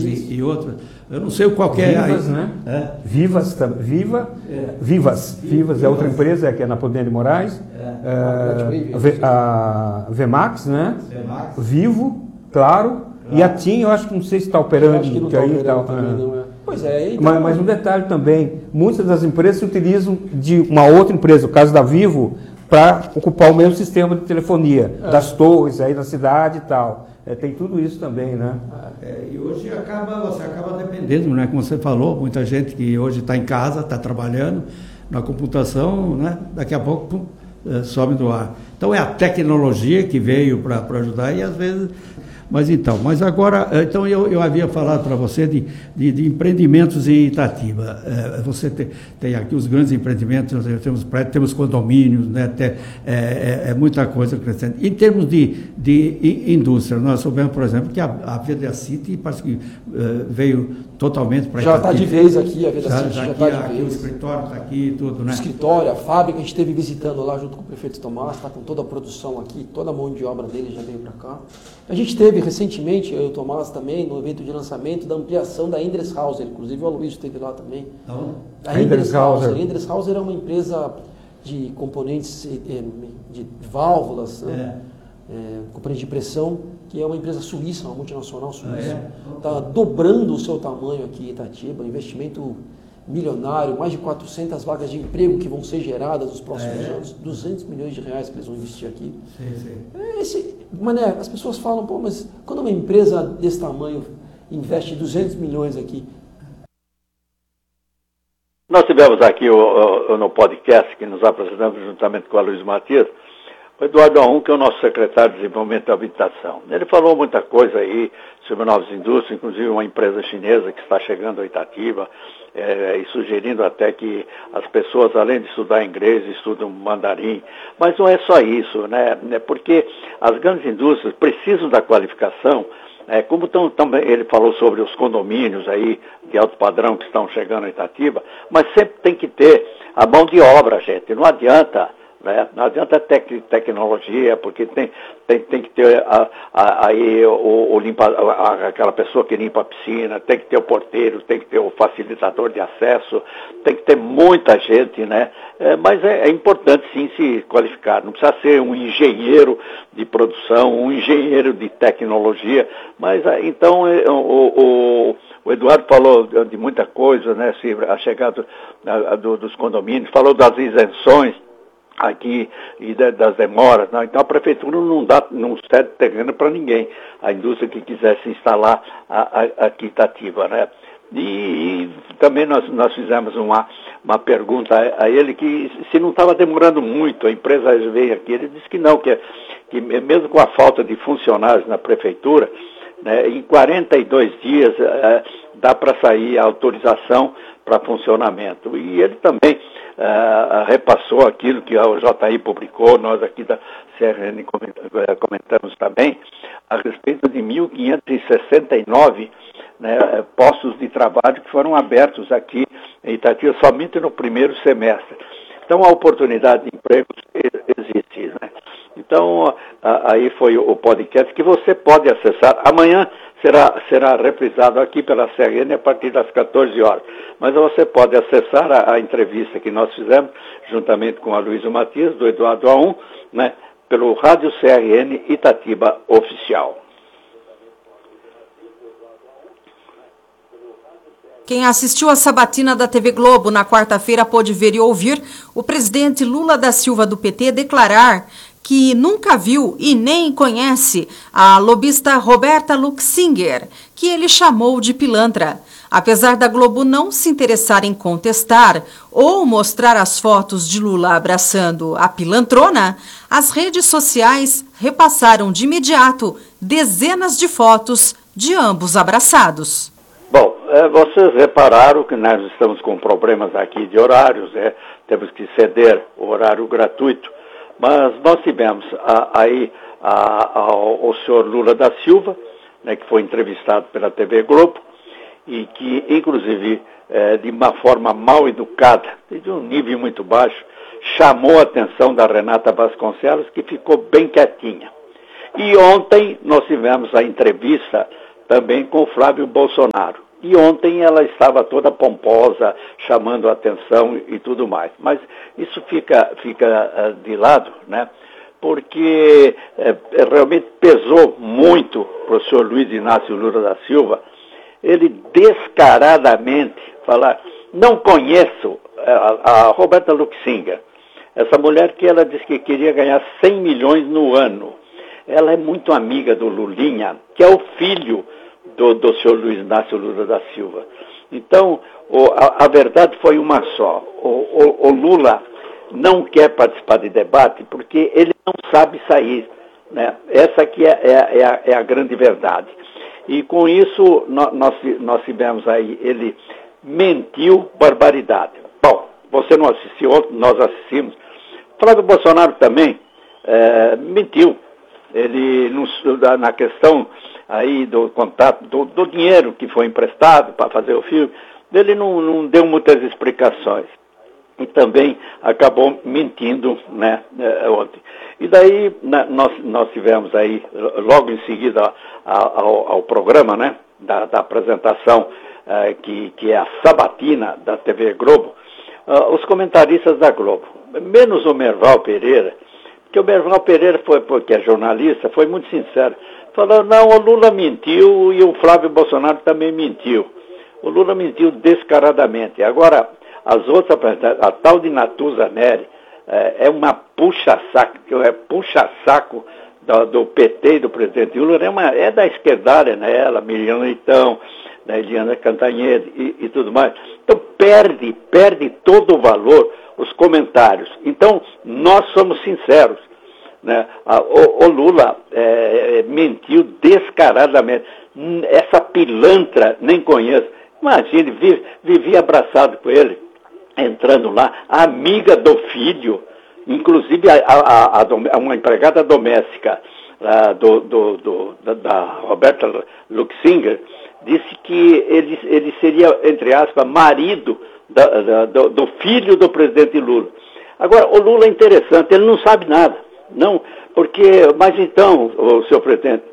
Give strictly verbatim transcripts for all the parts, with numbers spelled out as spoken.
e, e outras. Eu não sei qual que é. Vivas, né? É. Vivas, Viva, é. Vivas, Vivas é outra empresa, que é na Prudente de Moraes. É. É, a Vemax, né? Vemax. Vivo, claro. E a TIM, eu acho que não sei se está operando. Acho que não está operando tá, também, não é. Pois é. Então... Mas, mas um detalhe também, muitas das empresas se utilizam de uma outra empresa, o caso da Vivo, para ocupar o mesmo sistema de telefonia, é. das torres aí na cidade e tal. É, tem tudo isso também, né? É, e hoje acaba, você acaba dependendo, né? Como você falou, muita gente que hoje está em casa, está trabalhando na computação, né? Daqui a pouco pum, é, sobe do ar. Então é a tecnologia que veio para ajudar e às vezes... Mas então, mas agora, então eu, eu havia falado para você de, de, de empreendimentos em Itatiba. É, você tem, tem aqui os grandes empreendimentos, nós temos prédios, temos condomínios, né, tem, é, é, é muita coisa crescendo. Em termos de, de indústria, nós soubemos, por exemplo, que a, a Veda City parece que uh, veio totalmente para Já está de vez aqui, a Veda já, City já já está de aqui, vez. O escritório está aqui tudo, né? O escritório, a fábrica, a gente esteve visitando lá junto com o prefeito Tomás, está com toda a produção aqui, toda a mão de obra dele já veio para cá. A gente teve recentemente, eu e o Tomás também, no evento de lançamento da ampliação da Endreshauser, inclusive o Aloysio esteve lá também. Então, a Endreshauser. A Endreshauser é uma empresa de componentes de válvulas, né? é. É, componentes de pressão, que é uma empresa suíça, uma multinacional suíça. Está é. dobrando o seu tamanho aqui em Itatiba, investimento milionário, mais de quatrocentas vagas de emprego que vão ser geradas nos próximos é. anos, duzentos milhões de reais que eles vão investir aqui. Sim, sim. É esse, mané, as pessoas falam, pô, mas quando uma empresa desse tamanho investe duzentos milhões aqui? Nós tivemos aqui o, o, no podcast que nos apresentamos juntamente com a Luiz Matias, o Eduardo Ahum, que é o nosso secretário de Desenvolvimento da Habitação. Ele falou muita coisa aí sobre novas indústrias, inclusive uma empresa chinesa que está chegando a Itatiba, é, e sugerindo até que as pessoas, além de estudar inglês, estudam mandarim. Mas não é só isso, né? Porque as grandes indústrias precisam da qualificação. É, como tão, também ele falou sobre os condomínios aí de alto padrão que estão chegando a Itatiba, mas sempre tem que ter a mão de obra, gente. Não adianta... Né? Não adianta tec tecnologia, porque tem, tem, tem que ter a, a, aí o, o limpa, a, aquela pessoa que limpa a piscina, tem que ter o porteiro, tem que ter o facilitador de acesso, tem que ter muita gente, né? É, mas é, é importante sim se qualificar, não precisa ser um engenheiro de produção, um engenheiro de tecnologia, mas então é, o, o O Eduardo falou de muita coisa, né? A chegada do, dos condomínios, falou das isenções aqui e das demoras, né? Então a prefeitura não dá, não cede terreno para ninguém, a indústria que quiser se instalar a, a, aqui em Itatiba, né? E, e também nós, nós fizemos uma, uma pergunta a, a ele que se não estava demorando muito, a empresa veio aqui, ele disse que não, que, que mesmo com a falta de funcionários na prefeitura, né, em quarenta e dois dias é, dá para sair a autorização para funcionamento. E ele também uh, repassou aquilo que o J I publicou, nós aqui da C R N comentamos também, a respeito de mil quinhentos e sessenta e nove né, postos de trabalho que foram abertos aqui em Itatiba somente no primeiro semestre. Então, a oportunidade de empregos existe, né? Então, aí foi o podcast que você pode acessar. Amanhã será, será reprisado aqui pela C R N a partir das quatorze horas. Mas você pode acessar a, a entrevista que nós fizemos, juntamente com a Luísa Matias, do Eduardo Ahum, né, pelo Rádio C R N Itatiba Oficial. Quem assistiu à sabatina da T V Globo na quarta-feira pôde ver e ouvir o presidente Lula da Silva do P T declarar que nunca viu e nem conhece a lobista Roberta Luxinger, que ele chamou de pilantra. Apesar da Globo não se interessar em contestar ou mostrar as fotos de Lula abraçando a pilantrona, as redes sociais repassaram de imediato dezenas de fotos de ambos abraçados. Bom, é, vocês repararam que nós estamos com problemas aqui de horários, né? Temos que ceder o horário gratuito, mas nós tivemos a, aí a, a, o senhor Lula da Silva, né, que foi entrevistado pela T V Globo, e que, inclusive, é, de uma forma mal educada, de um nível muito baixo, chamou a atenção da Renata Vasconcelos, que ficou bem quietinha. E ontem nós tivemos a entrevista também com o Flávio Bolsonaro. E ontem ela estava toda pomposa, chamando a atenção e tudo mais. Mas isso fica, fica de lado, né? Porque é, realmente pesou muito para o senhor Luiz Inácio Lula da Silva ele descaradamente falar, não conheço a, a Roberta Luxinger, essa mulher que ela disse que queria ganhar cem milhões no ano. Ela é muito amiga do Lulinha, que é o filho do, do senhor Luiz Inácio Lula da Silva. Então, o, a, a verdade foi uma só. O, o, o Lula não quer participar de debate porque ele não sabe sair, né? Essa aqui é, é, é, a, é a grande verdade. E com isso, nós, nós, nós tivemos aí, ele mentiu barbaridade. Bom, você não assistiu ontem, nós assistimos. Flávio Bolsonaro também é, mentiu. Ele, na questão aí do contato, do, do dinheiro que foi emprestado para fazer o filme, ele não, não deu muitas explicações. E também acabou mentindo, né, ontem. E daí na, nós, nós tivemos aí, logo em seguida ao, ao, ao programa, né, da, da apresentação, uh, que, que é a sabatina da T V Globo, uh, os comentaristas da Globo, menos o Merval Pereira, porque o Merval Pereira, foi, porque é jornalista, foi muito sincero. Falou, não, o Lula mentiu e o Flávio Bolsonaro também mentiu. O Lula mentiu descaradamente. Agora, as outras, a tal de Natuza Neri, é, é uma puxa-saco, é puxa-saco do, do P T e do presidente Lula, é, uma, é da esquerdária, né? Ela, Miriam Leitão, né, Eliana Cantanhede e, e tudo mais. Então, perde, perde todo o valor os comentários. Então, nós somos sinceros, né? O, o Lula é, mentiu descaradamente. Essa pilantra, nem conheço. Imagine, vive, vivia abraçado com ele, entrando lá, amiga do filho, inclusive a, a, a, uma empregada doméstica a, do, do, do, da, da Roberta Luxinger, disse que ele, ele seria, entre aspas, marido da, da, do, do filho do presidente Lula. Agora, o Lula é interessante, ele não sabe nada, não, porque, mas então, o senhor presidente,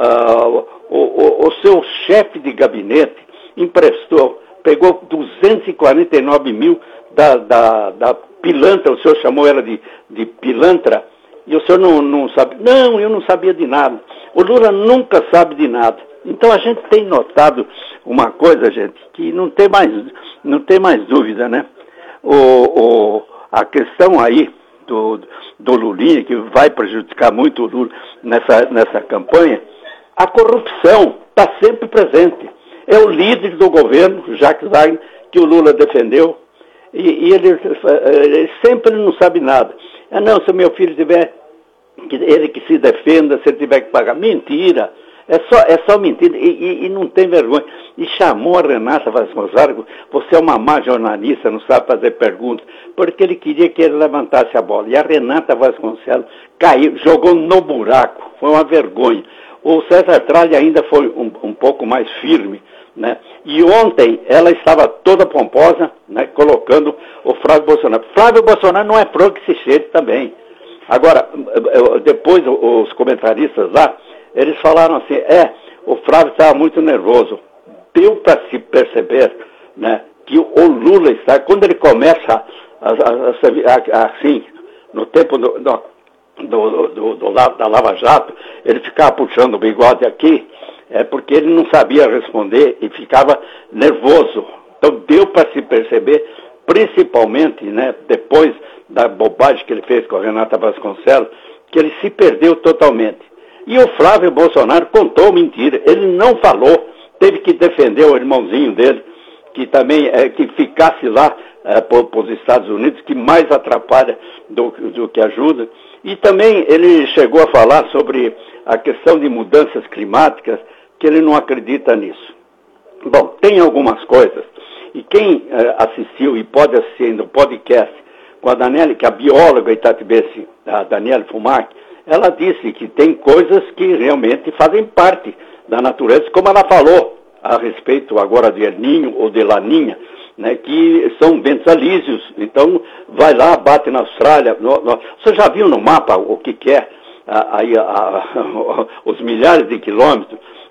uh, o, o, o seu chefe de gabinete emprestou, pegou duzentos e quarenta e nove mil da, da, da pilantra, o senhor chamou ela de, de pilantra, e o senhor não, não sabe. Não, eu não sabia de nada. O Lula nunca sabe de nada. Então a gente tem notado uma coisa, gente, que não tem mais, não tem mais dúvida, né? O, o, a questão aí do, do Lulinha, que vai prejudicar muito o Lula nessa, nessa campanha, a corrupção está sempre presente. É o líder do governo, Jacques Wagner, que o Lula defendeu, e, e ele, ele sempre não sabe nada. Ah, não, se o meu filho tiver, que ele que se defenda, se ele tiver que pagar. Mentira, é só, é só mentira, e, e, e não tem vergonha. E chamou a Renata Vasconcelos, você é uma má jornalista, não sabe fazer perguntas, porque ele queria que ele levantasse a bola. E a Renata Vasconcelos caiu, jogou no buraco, foi uma vergonha. O César Tralli ainda foi um, um pouco mais firme, né? E ontem ela estava toda pomposa, né, colocando o Flávio Bolsonaro. Flávio Bolsonaro não é pro que se cheire também. Agora, depois os comentaristas lá, eles falaram assim, é, o Flávio estava muito nervoso. Deu para se perceber, né, que o Lula está, quando ele começa a, a, a, assim, no tempo do, do, do, do, do, da Lava Jato, ele ficava puxando o bigode aqui, é porque ele não sabia responder e ficava nervoso. Então deu para se perceber, principalmente, né, depois da bobagem que ele fez com a Renata Vasconcelos, que ele se perdeu totalmente. E o Flávio Bolsonaro contou mentira, ele não falou, teve que defender o irmãozinho dele, que também é, que ficasse lá é, para os Estados Unidos, que mais atrapalha do, do que ajuda. E também ele chegou a falar sobre a questão de mudanças climáticas, que ele não acredita nisso. Bom, tem algumas coisas, e quem eh, assistiu e pode assistir no podcast com a Daniela, que é a bióloga itatibense, a Daniela Fumac, ela disse que tem coisas que realmente fazem parte da natureza, como ela falou a respeito agora de El Niño ou de Laninha, né, que são ventos alísios. Então, vai lá, bate na Austrália. No, no, você já viu no mapa o que, que é? Aí, a, a, os milhares de quilômetros.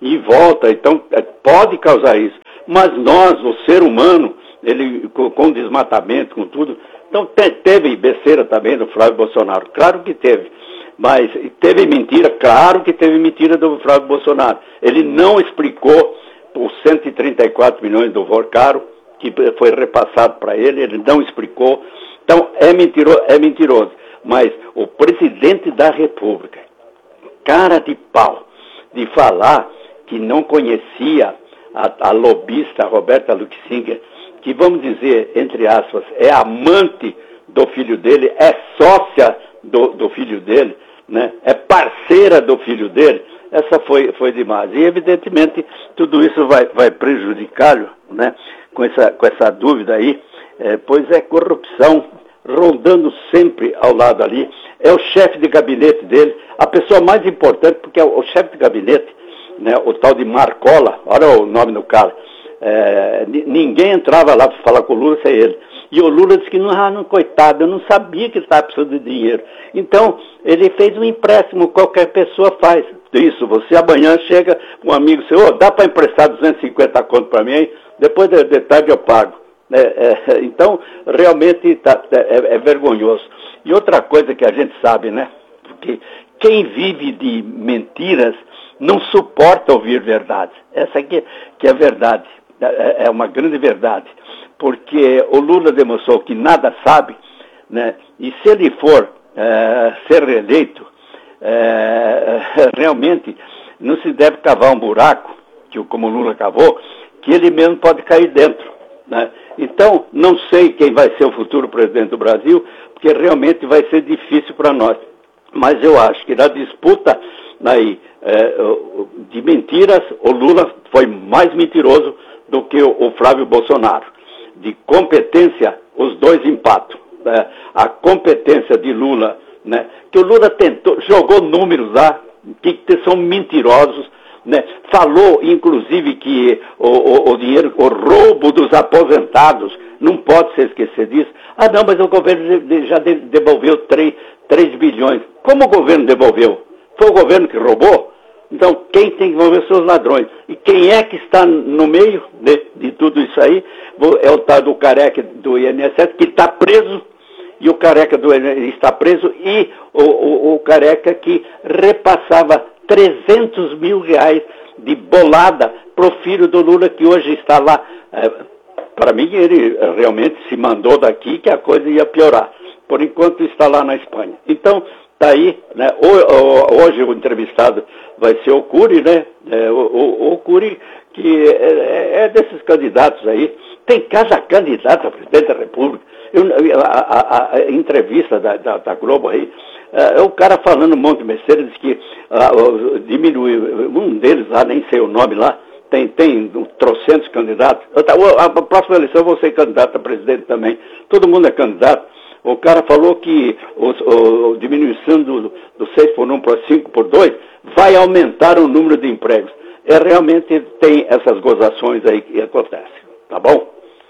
e volta, então pode causar isso. Mas nós, o ser humano, ele com, com desmatamento, com tudo, então te, teve besteira também do Flávio Bolsonaro, claro que teve. Mas teve mentira, claro que teve mentira do Flávio Bolsonaro. Ele não explicou os cento e trinta e quatro milhões do Vorcaro, que foi repassado para ele, ele não explicou. Então, é mentiroso, é mentiroso. Mas o presidente da República, cara de pau, de falar que não conhecia a, a lobista Roberta Luxinger, que, vamos dizer, entre aspas, é amante do filho dele, é sócia do, do filho dele, né? É parceira do filho dele, essa foi, foi demais. E, evidentemente, tudo isso vai, vai prejudicá-lo, né? com, essa, com essa dúvida aí, é, pois é corrupção rondando sempre ao lado ali. É o chefe de gabinete dele, a pessoa mais importante, porque é o, o chefe de gabinete, né? O tal de Marcola, olha o nome do cara, é, ninguém entrava lá para falar com o Lula sem ele. E o Lula disse que, não, ah, não, coitado, eu não sabia que estava precisando de dinheiro. Então, ele fez um empréstimo, qualquer pessoa faz. Isso, você amanhã chega, um amigo seu, oh, dá para emprestar duzentos e cinquenta conto para mim, hein? Depois de, de tarde eu pago. É, é, então, realmente tá, é, é vergonhoso. E outra coisa que a gente sabe, né? Porque quem vive de mentiras não suporta ouvir verdades. Essa aqui que é a verdade, é, é uma grande verdade. Porque o Lula demonstrou que nada sabe, né? E se ele for é, ser reeleito, é, realmente não se deve cavar um buraco, que como o Lula cavou, que ele mesmo pode cair dentro, né? Então, não sei quem vai ser o futuro presidente do Brasil, porque realmente vai ser difícil para nós. Mas eu acho que na disputa aí, é, de mentiras, o Lula foi mais mentiroso do que o, o Flávio Bolsonaro. De competência, os dois empatam. Né? A competência de Lula, né? Que o Lula tentou, jogou números lá, que, que são mentirosos, né? Falou, inclusive, que o, o, o dinheiro, o roubo dos aposentados, não pode se esquecer disso. Ah, não, mas o governo já devolveu três bilhões. Como o governo devolveu? Foi o governo que roubou? Então, quem tem que devolver são os ladrões. E quem é que está no meio de, de tudo isso aí? É o tal do careca do I N S S, que está preso, e o careca do I N S S está preso, e o, o, o careca que repassava trezentos mil reais de bolada para o filho do Lula, que hoje está lá. É, para mim, ele realmente se mandou daqui, que a coisa ia piorar. Por enquanto, está lá na Espanha. Então, está aí, né? Hoje o entrevistado vai ser o Cury, né? É, o, o, o Cury, que é, é desses candidatos aí. Tem cada candidato a presidente da República. Eu, a, a, a entrevista da, da, da Globo aí, é o cara falando um monte de besteira, diz que uh, diminuiu, um deles lá, nem sei o nome lá, tem, tem trocentos candidatos. A, a próxima eleição eu vou ser candidato a presidente também. Todo mundo é candidato. O cara falou que a diminuição do, do seis por um para cinco por dois vai aumentar o número de empregos. É, realmente tem essas gozações aí que acontecem. Tá bom?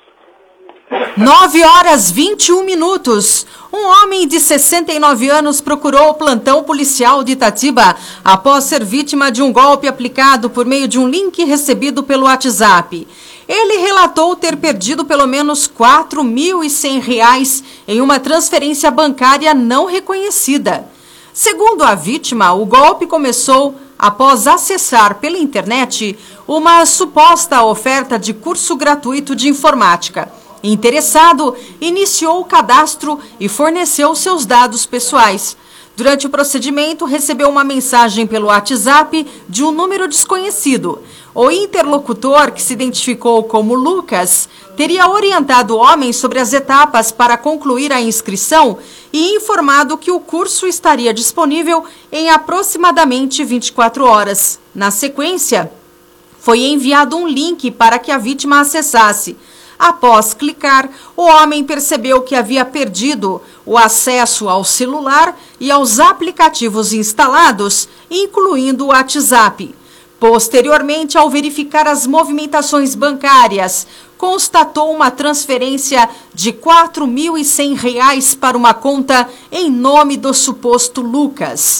nove horas e vinte e um minutos. Um homem de sessenta e nove anos procurou o plantão policial de Itatiba após ser vítima de um golpe aplicado por meio de um link recebido pelo WhatsApp. Ele relatou ter perdido pelo menos quatro mil e cem reais em uma transferência bancária não reconhecida. Segundo a vítima, o golpe começou após acessar pela internet uma suposta oferta de curso gratuito de informática. Interessado, iniciou o cadastro e forneceu seus dados pessoais. Durante o procedimento, recebeu uma mensagem pelo WhatsApp de um número desconhecido. O interlocutor, que se identificou como Lucas, teria orientado o homem sobre as etapas para concluir a inscrição e informado que o curso estaria disponível em aproximadamente vinte e quatro horas. Na sequência, foi enviado um link para que a vítima acessasse. Após clicar, o homem percebeu que havia perdido o acesso ao celular e aos aplicativos instalados, incluindo o WhatsApp. Posteriormente, ao verificar as movimentações bancárias, constatou uma transferência de quatro mil e cem reais para uma conta em nome do suposto Lucas.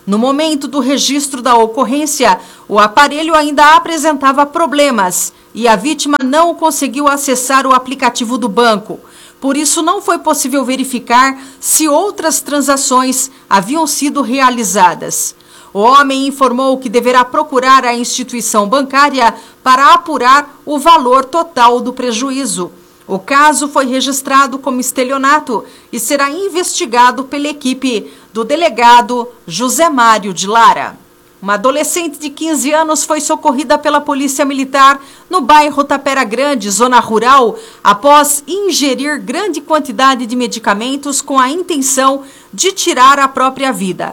No momento do registro da ocorrência, o aparelho ainda apresentava problemas e a vítima não conseguiu acessar o aplicativo do banco. Por isso, não foi possível verificar se outras transações haviam sido realizadas. O homem informou que deverá procurar a instituição bancária para apurar o valor total do prejuízo. O caso foi registrado como estelionato e será investigado pela equipe do delegado José Mário de Lara. Uma adolescente de quinze anos foi socorrida pela Polícia Militar no bairro Tapera Grande, zona rural, após ingerir grande quantidade de medicamentos com a intenção de tirar a própria vida.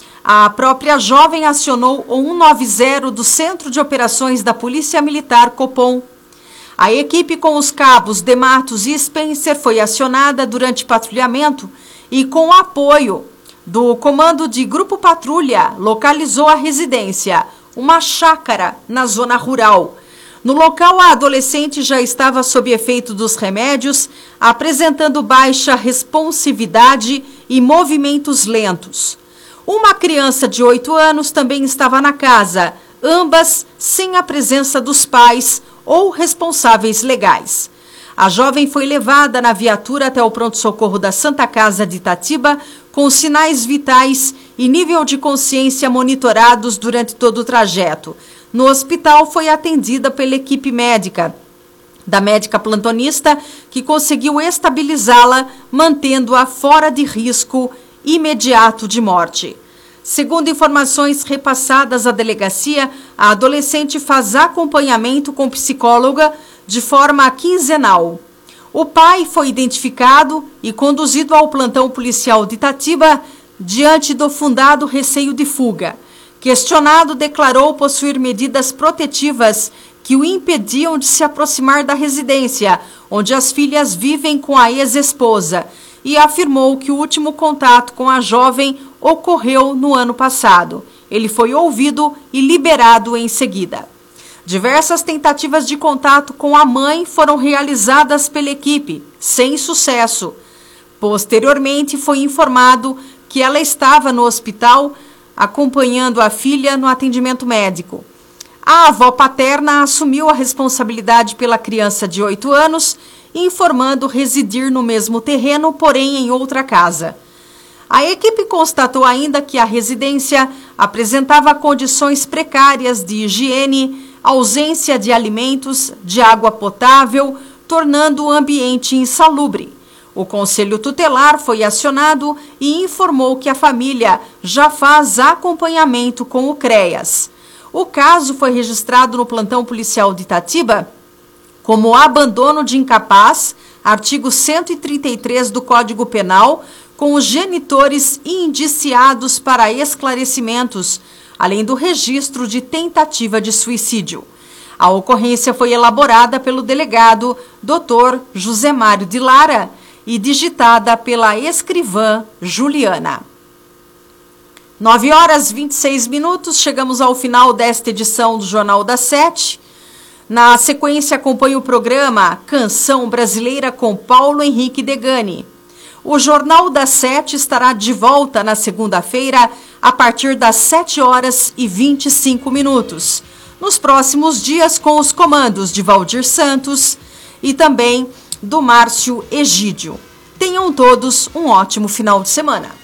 A própria jovem acionou o cento e noventa do Centro de Operações da Polícia Militar Copom. A equipe com os cabos de Matos e Spencer foi acionada durante patrulhamento e, com o apoio do Comando de Grupo Patrulha, localizou a residência, uma chácara na zona rural. No local, a adolescente já estava sob efeito dos remédios, apresentando baixa responsividade e movimentos lentos. Uma criança de oito anos também estava na casa, ambas sem a presença dos pais ou responsáveis legais. A jovem foi levada na viatura até o pronto-socorro da Santa Casa de Itatiba, com sinais vitais e nível de consciência monitorados durante todo o trajeto. No hospital foi atendida pela equipe médica, da médica plantonista, que conseguiu estabilizá-la, mantendo-a fora de risco imediato de morte. Segundo informações repassadas à delegacia, a adolescente faz acompanhamento com psicóloga de forma quinzenal. O pai foi identificado e conduzido ao plantão policial de Itatiba diante do fundado receio de fuga. Questionado, declarou possuir medidas protetivas que o impediam de se aproximar da residência, onde as filhas vivem com a ex-esposa, e afirmou que o último contato com a jovem ocorreu no ano passado. Ele foi ouvido e liberado em seguida. Diversas tentativas de contato com a mãe foram realizadas pela equipe, sem sucesso. Posteriormente, foi informado que ela estava no hospital acompanhando a filha no atendimento médico. A avó paterna assumiu a responsabilidade pela criança de oito anos, informando residir no mesmo terreno, porém em outra casa. A equipe constatou ainda que a residência apresentava condições precárias de higiene, ausência de alimentos, de água potável, tornando o ambiente insalubre. O Conselho Tutelar foi acionado e informou que a família já faz acompanhamento com o CREAS. O caso foi registrado no plantão policial de Itatiba como abandono de incapaz, artigo cento e trinta e três do Código Penal, com os genitores indiciados para esclarecimentos, além do registro de tentativa de suicídio. A ocorrência foi elaborada pelo delegado doutor José Mário de Lara e digitada pela escrivã Juliana. nove horas e vinte e seis minutos, chegamos ao final desta edição do Jornal das Sete. Na sequência, acompanhe o programa Canção Brasileira com Paulo Henrique Degani. O Jornal das Sete estará de volta na segunda-feira, a partir das sete horas e vinte e cinco minutos. Nos próximos dias, com os comandos de Valdir Santos e também do Márcio Egídio. Tenham todos um ótimo final de semana.